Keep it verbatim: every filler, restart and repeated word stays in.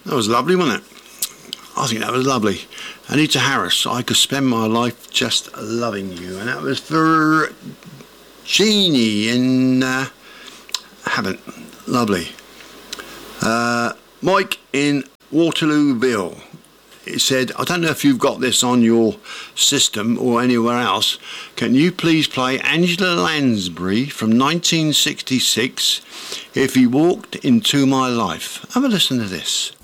That was lovely, wasn't it? I think that was lovely. Anita Harris, I could spend my life just loving you. And that was for Jeannie in uh, Havant. Lovely. Uh, Mike in Waterlooville. It said, I don't know if you've got this on your system or anywhere else. Can you please play Angela Lansbury from nineteen sixty-six, If He Walked Into My Life? Have a listen to this.